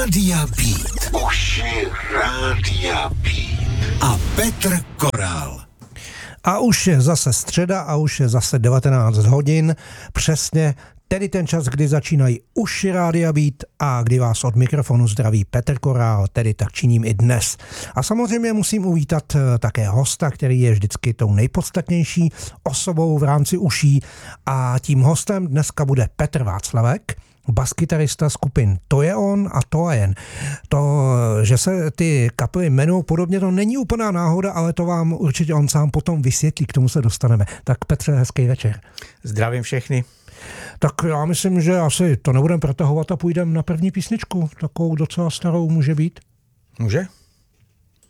Rádia Beat. Uši Rádia Beat. A Petr Korál. A už je zase středa a už je zase 19 hodin. Přesně tedy ten čas, kdy začínají Uši Rádia Beat a kdy vás od mikrofonu zdraví Petr Korál, tedy tak činím i dnes. A samozřejmě musím uvítat také hosta, který je vždycky tou nejpodstatnější osobou v rámci Uší. A tím hostem dneska bude Petr Václavek, baskytarista skupin To je on a To a jen. To, že se ty kapely jmenují podobně, to není úplná náhoda, ale to vám určitě on sám potom vysvětlí, k tomu se dostaneme. Tak Petře, hezký večer. Zdravím všechny. Tak já myslím, že asi to nebudeme protahovat a půjdeme na první písničku. Takovou docela starou může být. Může?